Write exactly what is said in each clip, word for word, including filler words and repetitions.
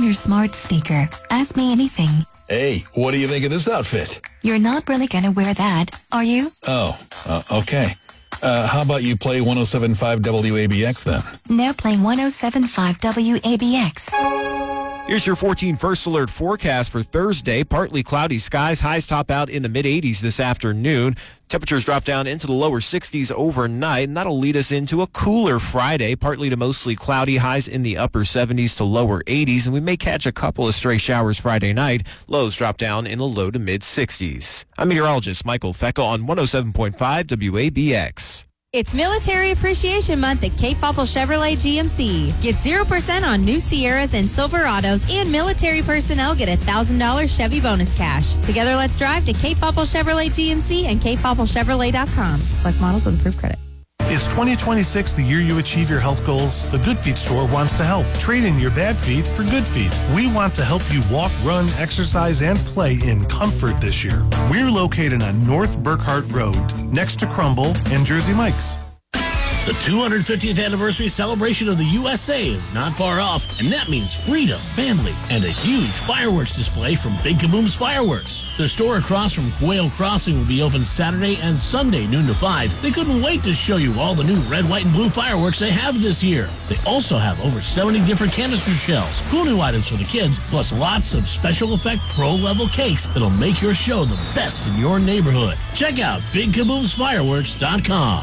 your smart speaker. Ask me anything. Hey, what do you think of this outfit? You're not really gonna wear that, are you? Oh, uh, okay. Uh, how about you play one oh seven point five W A B X then? Now play one oh seven point five W A B X. Here's your fourteen First Alert forecast for Thursday. Partly cloudy skies. Highs top out in the mid eighties this afternoon. Temperatures drop down into the lower sixties overnight, and that'll lead us into a cooler Friday. Partly to mostly cloudy. Highs in the upper seventies to lower eighties, and we may catch a couple of stray showers Friday night. Lows drop down in the low to mid sixties. I'm meteorologist Michael Feckel on one oh seven point five W A B X. It's Military Appreciation Month at Cape Popple Chevrolet G M C. Get zero percent on new Sierras and Silverados, and military personnel get a one thousand dollars Chevy bonus cash. Together, let's drive to Cape Popple Chevrolet G M C and cape popple chevrolet dot com. Select models with approved credit. Is twenty twenty-six the year you achieve your health goals? The Good Feet store wants to help. Trade in your bad feet for good feet. We want to help you walk, run, exercise, and play in comfort this year. We're located on North Burkhart Road, next to Crumble and Jersey Mike's. The two hundred fiftieth anniversary celebration of the U S A is not far off, and that means freedom, family, and a huge fireworks display from Big Kaboom's Fireworks. The store across from Quail Crossing will be open Saturday and Sunday, noon to five. They couldn't wait to show you all the new red, white, and blue fireworks they have this year. They also have over seventy different canister shells, cool new items for the kids, plus lots of special effect pro-level cakes that'll make your show the best in your neighborhood. Check out big kaboom's fireworks dot com.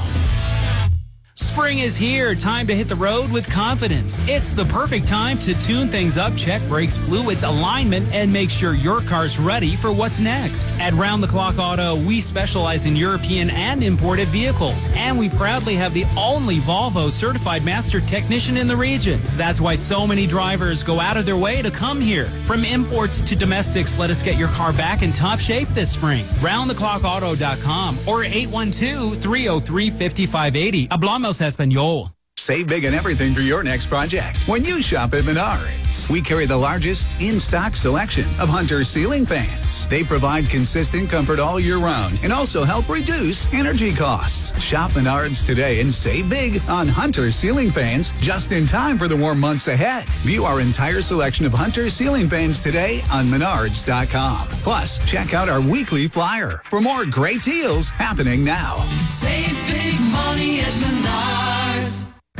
Spring is here. Time to hit the road with confidence. It's the perfect time to tune things up, check brakes, fluids, alignment, and make sure your car's ready for what's next. At Round the Clock Auto, we specialize in European and imported vehicles, and we proudly have the only Volvo certified master technician in the region. That's why so many drivers go out of their way to come here. From imports to domestics, let us get your car back in top shape this spring. round the clock auto dot com or eight one two, three oh three, five five eight oh. Hablamos Espanol. Save big on everything for your next project when you shop at Menards. We carry the largest in-stock selection of Hunter ceiling fans. They provide consistent comfort all year round and also help reduce energy costs. Shop Menards today and save big on Hunter ceiling fans just in time for the warm months ahead. View our entire selection of Hunter ceiling fans today on menards dot com. Plus, check out our weekly flyer for more great deals happening now. Save big money at Menards.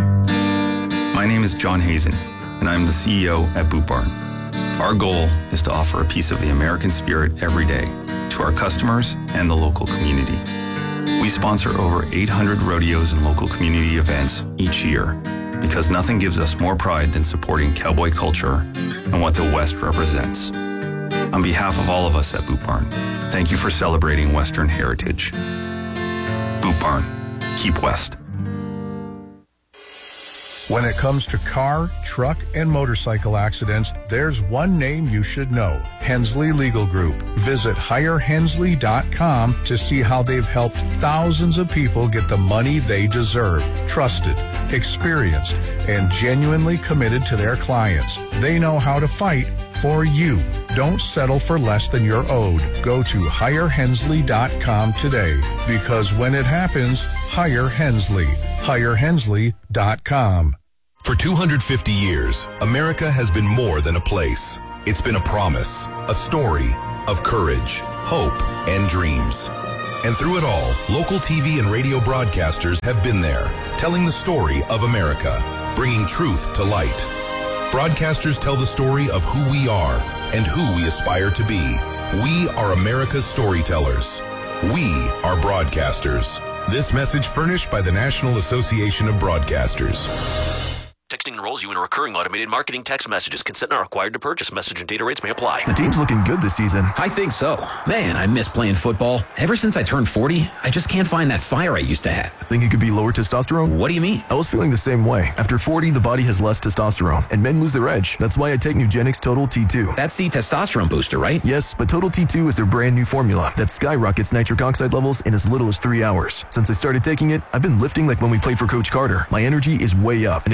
My name is John Hazen, and I'm the C E O at Boot Barn. Our goal is to offer a piece of the American spirit every day to our customers and the local community. We sponsor over eight hundred rodeos and local community events each year because nothing gives us more pride than supporting cowboy culture and what the West represents. On behalf of all of us at Boot Barn, thank you for celebrating Western heritage. Boot Barn, keep West. When it comes to car, truck, and motorcycle accidents, there's one name you should know: Hensley Legal Group. Visit hire hensley dot com to see how they've helped thousands of people get the money they deserve. Trusted, experienced, and genuinely committed to their clients. They know how to fight for you. Don't settle for less than you're owed. Go to hire hensley dot com today, because when it happens, hire Hensley. hire hensley dot com. For two hundred fifty years, America has been more than a place. It's been a promise, a story of courage, hope, and dreams. And through it all, local T V and radio broadcasters have been there, telling the story of America, bringing truth to light. Broadcasters tell the story of who we are and who we aspire to be. We are America's storytellers. We are broadcasters. This message furnished by the National Association of Broadcasters. Texting enrolls you in a recurring automated marketing text messages. Consent not required to purchase. Message and data rates may apply. The team's looking good this season. I think so. Man, I miss playing football. Ever since I turned forty, I just can't find that fire I used to have. Think it could be lower testosterone? What do you mean? I was feeling the same way. After forty, the body has less testosterone, and men lose their edge. That's why I take Nugenix Total T two. That's the testosterone booster, right? Yes, but Total T two is their brand new formula that skyrockets nitric oxide levels in as little as three hours. Since I started taking it, I've been lifting like when we played for Coach Carter. My energy is way up, and it even spiked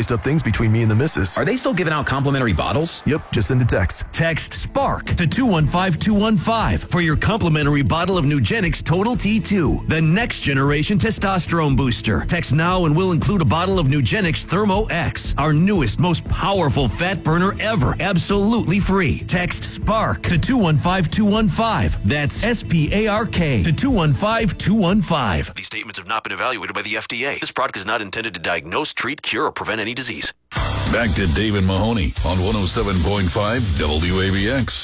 spiced up things between me and the missus. Are they still giving out complimentary bottles? Yep, just send a text. Text SPARK to two one five two one five for your complimentary bottle of Nugenix Total T two, the next generation testosterone booster. Text now and we'll include a bottle of Nugenix Thermo X, our newest, most powerful fat burner ever, absolutely free. Text SPARK to two one five two one five. That's S P A R K to two one five two one five. These statements have not been evaluated by the F D A. This product is not intended to diagnose, treat, cure, or prevent any disease. Back to Dave and Mahoney on one oh seven point five W A B X.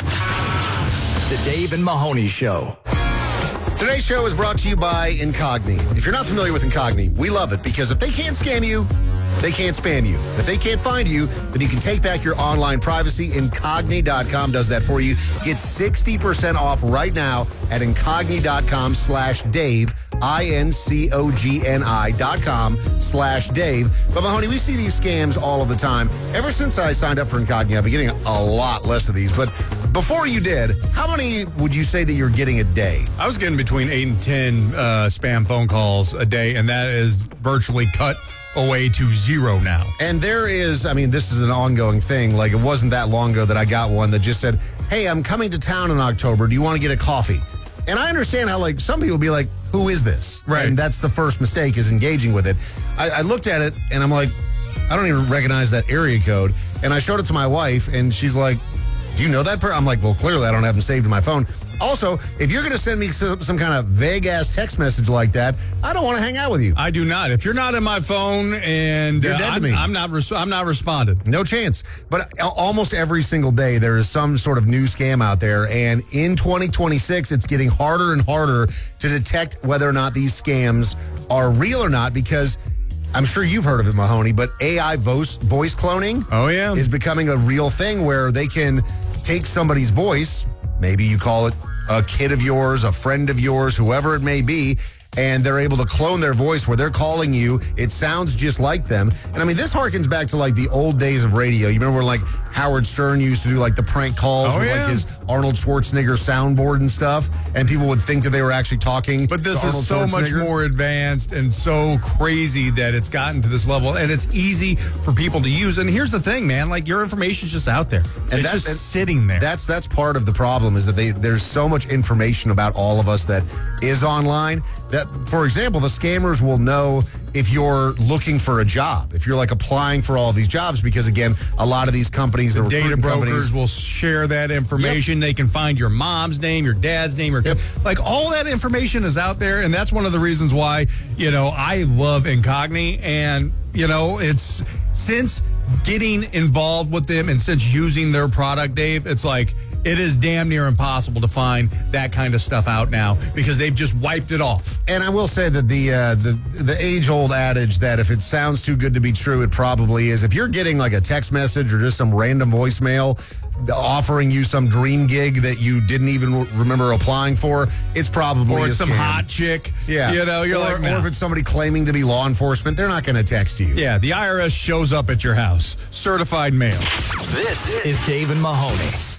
The Dave and Mahoney Show. Today's show is brought to you by Incogni. If you're not familiar with Incogni, we love it because if they can't scam you, they can't spam you. If they can't find you, then you can take back your online privacy. Incogni dot com does that for you. Get sixty percent off right now at Incogni dot com slash Dave. I N C O G N I dot com slash Dave. But Mahoney, we see these scams all of the time. Ever since I signed up for Incogni, I've been getting a lot less of these. But before you did, how many would you say that you're getting a day? I was getting between eight and ten uh, spam phone calls a day, and that is virtually cut away to zero now. And there is, I mean, this is an ongoing thing. Like, it wasn't that long ago that I got one that just said, hey, I'm coming to town in October. Do you want to get a coffee? And I understand how, like, some people be like, who is this? Right. And that's the first mistake, is engaging with it. I, I looked at it, and I'm like, I don't even recognize that area code. And I showed it to my wife, and she's like, do you know that person? I'm like, well, clearly I don't have them saved in my phone. Also, if you're going to send me some, some kind of vague-ass text message like that, I don't want to hang out with you. I do not. If you're not in my phone and You're uh, dead to I'm, me. I'm not res- I'm not responding. No chance. But almost every single day, there is some sort of new scam out there. And in twenty twenty-six, it's getting harder and harder to detect whether or not these scams are real or not, because I'm sure you've heard of it, Mahoney, but A I voice, voice cloning oh, yeah. is becoming a real thing where they can take somebody's voice, maybe you call it a kid of yours, a friend of yours, whoever it may be, and they're able to clone their voice where they're calling you. It sounds just like them. And I mean, this harkens back to like the old days of radio. You remember when like Howard Stern used to do like the prank calls oh, with yeah. like his Arnold Schwarzenegger soundboard and stuff, and people would think that they were actually talking But this to is Arnold so much Schwarzenegger. more advanced and so crazy that it's gotten to this level, and it's easy for people to use. And here's the thing, man, like your information's just out there. And it's that's just sitting there. That's that's part of the problem, is that they there's so much information about all of us that is online that, for example, the scammers will know if you're looking for a job, if you're like applying for all these jobs, because again, a lot of these companies, the, The data recruiting brokers companies, will share that information. Yep. They can find your mom's name, your dad's name, your Yep. like all that information is out there, and that's one of the reasons why, you know, I love Incogni. And you know, it's since getting involved with them and since using their product, Dave, it's like it is damn near impossible to find that kind of stuff out now because they've just wiped it off. And I will say that the uh, the the age-old adage that if it sounds too good to be true, it probably is. If you're getting like a text message or just some random voicemail offering you some dream gig that you didn't even remember applying for, it's probably Or a it's some scam. hot chick. Yeah, You know, you're or, like, or no. if it's somebody claiming to be law enforcement, they're not going to text you. Yeah, the I R S shows up at your house. Certified mail. This is Dave and Mahoney.